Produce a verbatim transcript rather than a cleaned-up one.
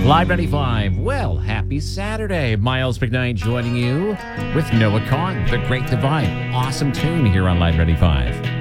Live ninety-five. Well, happy Saturday. Miles McKnight joining you with Noah Kahn, The Great Divide. Awesome tune here on Live ninety-five.